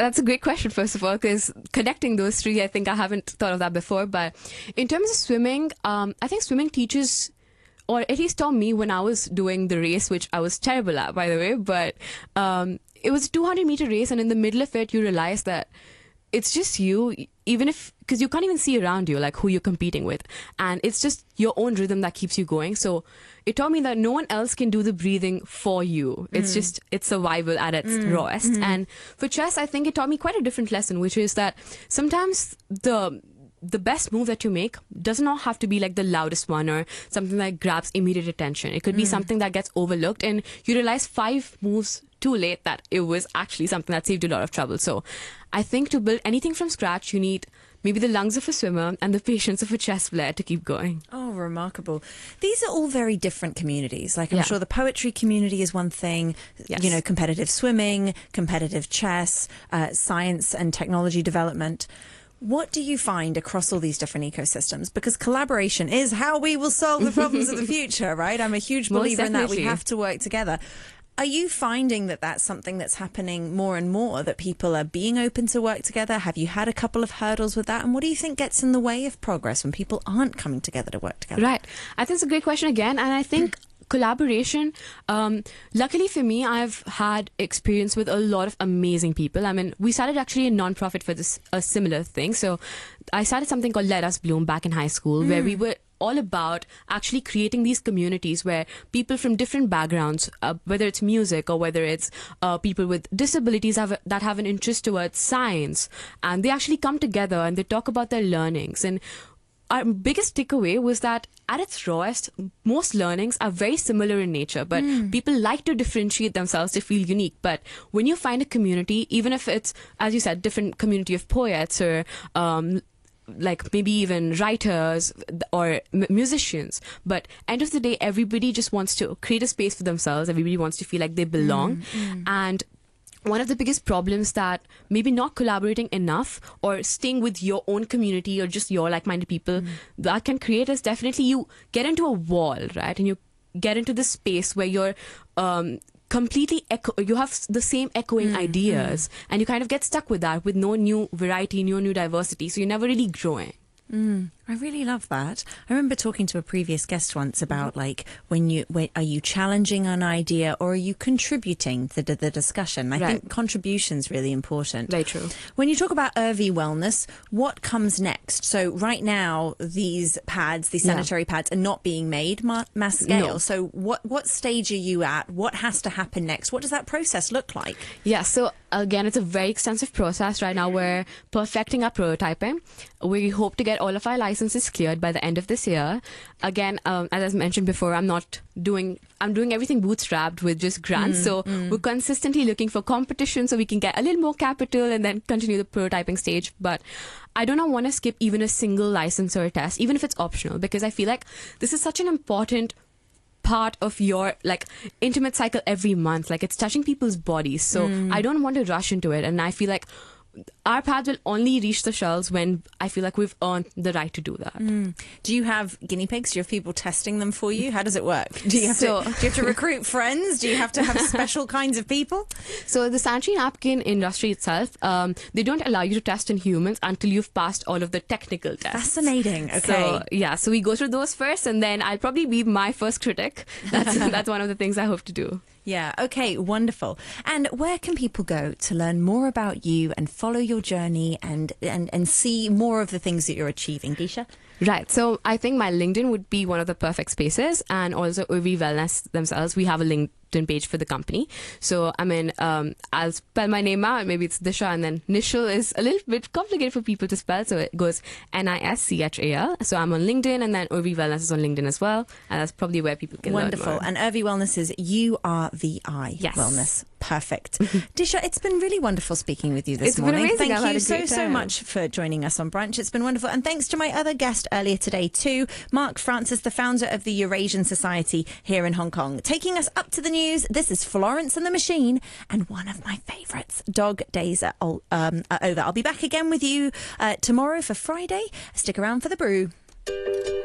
That's a great question, first of all, because connecting those three, I think I haven't thought of that before. But in terms of swimming, I think swimming teaches, or at least taught me when I was doing the race, which I was terrible at, by the way. But it was a 200-meter race, and in the middle of it, you realize that it's just you, even if, because you can't even see around you, like who you're competing with. And it's just your own rhythm that keeps you going. So it taught me that no one else can do the breathing for you. It's just, it's survival at its rawest. And for chess, I think it taught me quite a different lesson, which is that sometimes the best move that you make does not have to be like the loudest one or something that grabs immediate attention. It could be something that gets overlooked and you realize 5 moves too late that it was actually something that saved you a lot of trouble. So I think to build anything from scratch, you need maybe the lungs of a swimmer and the patience of a chess player to keep going. Oh, remarkable. These are all very different communities. Like, I'm sure the poetry community is one thing, you know, competitive swimming, competitive chess, science and technology development. What do you find across all these different ecosystems? Because collaboration is how we will solve the problems of the future, right? I'm a huge believer in that. We have to work together. Are you finding that that's something that's happening more and more, that people are being open to work together? Have you had a couple of hurdles with that? And what do you think gets in the way of progress when people aren't coming together to work together? Right. I think it's a great question again. And I think collaboration, luckily for me, I've had experience with a lot of amazing people. I mean, we started actually a non-profit for this, a similar thing. So I started something called Let Us Bloom back in high school, where we were all about actually creating these communities where people from different backgrounds, whether it's music or whether it's people with disabilities that have an interest towards science, and they actually come together and they talk about their learnings. And our biggest takeaway was that at its rawest, most learnings are very similar in nature, but people like to differentiate themselves to feel unique. But when you find a community, even if it's, as you said, different community of poets or like maybe even writers or musicians, but end of the day, everybody just wants to create a space for themselves. Everybody wants to feel like they belong. And one of the biggest problems that maybe not collaborating enough or staying with your own community or just your like-minded people that can create is definitely you get into a wall, right? And you get into this space where you're completely you have the same echoing ideas, and you kind of get stuck with that, with no new variety, no new diversity. So you're never really growing. I really love that. I remember talking to a previous guest once about like when are you challenging an idea or are you contributing to the discussion? I think contribution's really important. Very true. When you talk about Urvi Wellness, what comes next? So right now these pads, these sanitary pads, are not being made mass scale. No. So what stage are you at? What has to happen next? What does that process look like? Yeah, so again, it's a very extensive process. Right now we're perfecting our prototyping. We hope to get all of our licenses cleared by the end of this year. Again, as I mentioned before, I'm doing everything bootstrapped with just grants. So we're consistently looking for competition so we can get a little more capital and then continue the prototyping stage. But I do not want to skip even a single license or a test, even if it's optional, because I feel like this is such an important part of your like intimate cycle every month. Like, it's touching people's bodies. So I don't want to rush into it. And I feel like our pads will only reach the shelves when I feel like we've earned the right to do that. Do you have guinea pigs? Do you have people testing them for you? How does it work? Do you have to recruit friends? Do you have to have special kinds of people? So the sanitary napkin industry itself, they don't allow you to test in humans until you've passed all of the technical tests. Fascinating. Okay. So we go through those first, and then I'll probably be my first critic. That's one of the things I hope to do. Yeah, okay, wonderful. And where can people go to learn more about you and follow your journey and see more of the things that you're achieving, Disha? Right. So I think my LinkedIn would be one of the perfect spaces, and also Urvi Wellness themselves. We have a LinkedIn page for the company. So, I mean, I'll spell my name out. Maybe it's Disha, and then Nishal is a little bit complicated for people to spell. So it goes Nischal. So I'm on LinkedIn, and then Urvi Wellness is on LinkedIn as well. And that's probably where people can learn more. And Urvi Wellness is URVI Wellness. Perfect. Disha, it's been really wonderful speaking with you this morning. It's been amazing. Thank you so much for joining us on Brunch. It's been wonderful. And thanks to my other guest earlier today too, Mark Francis, the founder of the Eurasian Society here in Hong Kong. Taking us up to the news, this is Florence and the Machine, and one of my favourites, Dog Days are over. I'll be back again with you tomorrow for Friday. Stick around for the brew.